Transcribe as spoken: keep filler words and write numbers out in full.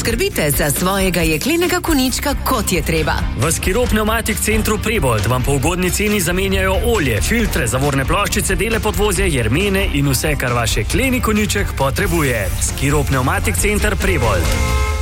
poskrbite za svojega jeklenega konjička kot je treba. V Skiro Pneumatik Centru Prebold vam po ugodni ceni zamenjajo olje, filtre, zavorne ploščice, dele podvozja, jermene in vse, kar vaš jekleni konjiček potrebuje. Skiro Pneumatik Center Prebold.